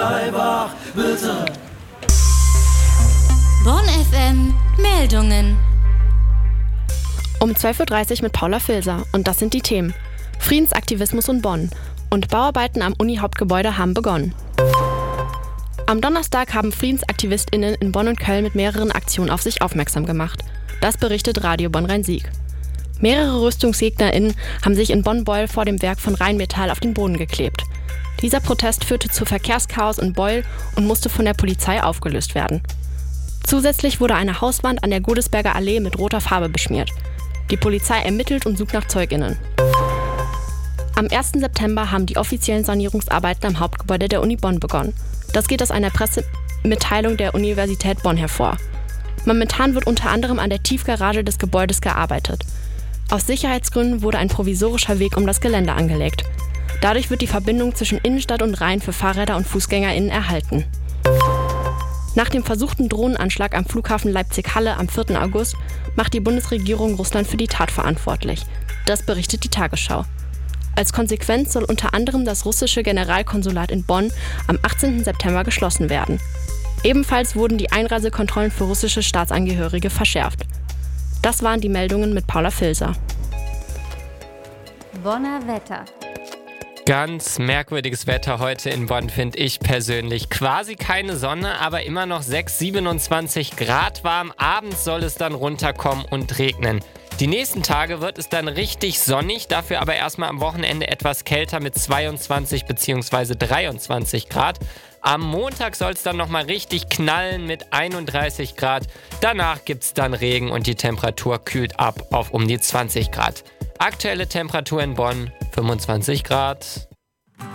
sei wach, bitte. Bonn FM Meldungen. Um 12.30 Uhr mit Paula Filser. Und das sind die Themen. Friedensaktivismus in Bonn. Und Bauarbeiten am Uni-Hauptgebäude haben begonnen. Am Donnerstag haben FriedensaktivistInnen in Bonn und Köln mit mehreren Aktionen auf sich aufmerksam gemacht. Das berichtet Radio Bonn-Rhein-Sieg. Mehrere RüstungsgegnerInnen haben sich in Bonn-Beuel vor dem Werk von Rheinmetall auf den Boden geklebt. Dieser Protest führte zu Verkehrschaos in Beuel und musste von der Polizei aufgelöst werden. Zusätzlich wurde eine Hauswand an der Godesberger Allee mit roter Farbe beschmiert. Die Polizei ermittelt und sucht nach ZeugInnen. Am 1. September haben die offiziellen Sanierungsarbeiten am Hauptgebäude der Uni Bonn begonnen. Das geht aus einer Pressemitteilung der Universität Bonn hervor. Momentan wird unter anderem an der Tiefgarage des Gebäudes gearbeitet. Aus Sicherheitsgründen wurde ein provisorischer Weg um das Gelände angelegt. Dadurch wird die Verbindung zwischen Innenstadt und Rhein für Fahrräder und FußgängerInnen erhalten. Nach dem versuchten Drohnenanschlag am Flughafen Leipzig-Halle am 4. August macht die Bundesregierung Russland für die Tat verantwortlich. Das berichtet die Tagesschau. Als Konsequenz soll unter anderem das russische Generalkonsulat in Bonn am 18. September geschlossen werden. Ebenfalls wurden die Einreisekontrollen für russische Staatsangehörige verschärft. Das waren die Meldungen mit Paula Filser. Bonner Wetter. Ganz merkwürdiges Wetter heute in Bonn, finde ich persönlich. Quasi keine Sonne, aber immer noch 27 Grad warm. Abends soll es dann runterkommen und regnen. Die nächsten Tage wird es dann richtig sonnig, dafür aber erstmal am Wochenende etwas kälter mit 22 bzw. 23 Grad. Am Montag soll es dann nochmal richtig knallen mit 31 Grad. Danach gibt es dann Regen und die Temperatur kühlt ab auf um die 20 Grad. Aktuelle Temperatur in Bonn 25 Grad.